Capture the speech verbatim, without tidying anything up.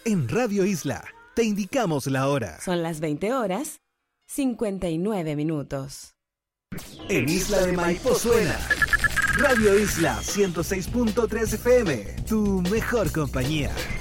En Radio Isla te indicamos la hora. Son las veinte horas, cincuenta y nueve minutos. En Isla de Maipo suena Radio Isla ciento seis punto tres F M, tu mejor compañía.